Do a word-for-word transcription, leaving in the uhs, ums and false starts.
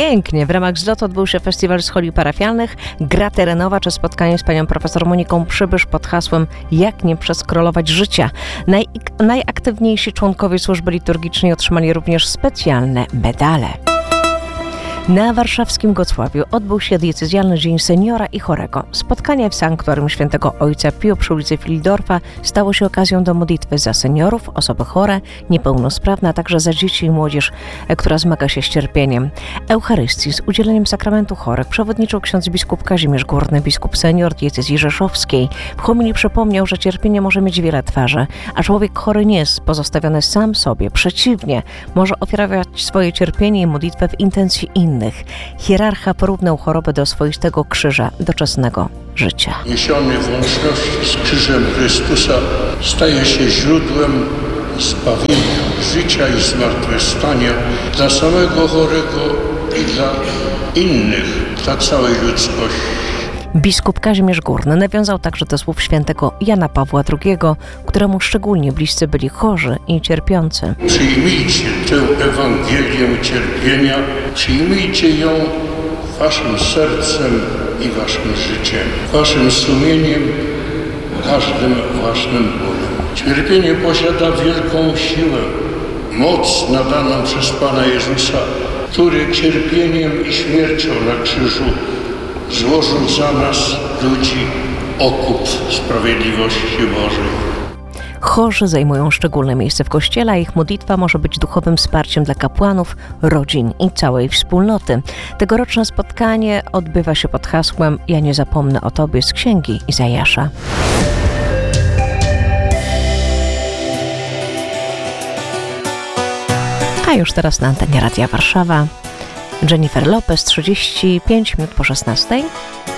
Pięknie. W ramach zlotu odbył się festiwal scholi parafialnych, gra terenowa czy spotkanie z panią profesor Moniką Przybysz pod hasłem Jak nie przeskrolować życia. Naj, najaktywniejsi członkowie służby liturgicznej otrzymali również specjalne medale. Na warszawskim Gocławiu odbył się diecezjalny Dzień Seniora i Chorego. Spotkanie w sanktuarium Świętego Ojca Pio przy ulicy Filidorfa stało się okazją do modlitwy za seniorów, osoby chore, niepełnosprawne, a także za dzieci i młodzież, która zmaga się z cierpieniem. Eucharystii z udzieleniem sakramentu chorych przewodniczył ksiądz biskup Kazimierz Górny, biskup senior diecezji rzeszowskiej. W homilii przypomniał, że cierpienie może mieć wiele twarzy, a człowiek chory nie jest pozostawiony sam sobie. Przeciwnie, może ofiarować swoje cierpienie i modlitwę w intencji innych. Hierarcha porównał chorobę do swoistego krzyża doczesnego życia. Niesiony w łączności z krzyżem Chrystusa staje się źródłem zbawienia, życia i zmartwychwstania dla samego chorego i dla innych, dla całej ludzkości. Biskup Kazimierz Górny nawiązał także do słów świętego Jana Pawła drugiego, któremu szczególnie bliscy byli chorzy i cierpiący. Przyjmijcie tę Ewangelię cierpienia, przyjmijcie ją waszym sercem i waszym życiem, waszym sumieniem, każdym własnym bólem. Cierpienie posiada wielką siłę, moc nadaną przez Pana Jezusa, który cierpieniem i śmiercią na krzyżu złożył za nas, ludzi, okup sprawiedliwości Bożej. Chorzy zajmują szczególne miejsce w Kościele, a ich modlitwa może być duchowym wsparciem dla kapłanów, rodzin i całej wspólnoty. Tegoroczne spotkanie odbywa się pod hasłem Ja nie zapomnę o Tobie z Księgi Izajasza. A już teraz na antenie Radia Warszawa. Jennifer Lopez, trzydzieści pięć minut po szesnastej.